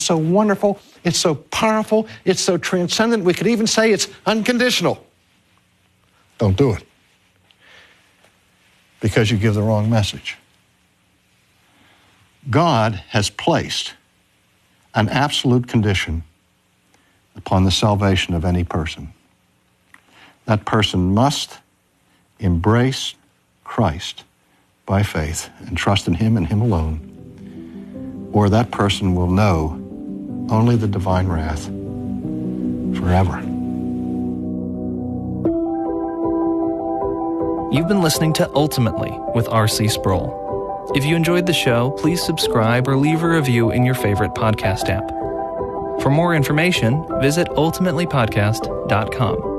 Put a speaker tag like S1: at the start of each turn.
S1: so wonderful, it's so powerful, it's so transcendent, we could even say it's unconditional. Don't do it. Because you give the wrong message. God has placed an absolute condition upon the salvation of any person. That person must embrace Christ by faith and trust in Him and Him alone, or that person will know only the divine wrath forever.
S2: You've been listening to Ultimately with R.C. Sproul. If you enjoyed the show, please subscribe or leave a review in your favorite podcast app. For more information, visit ultimatelypodcast.com.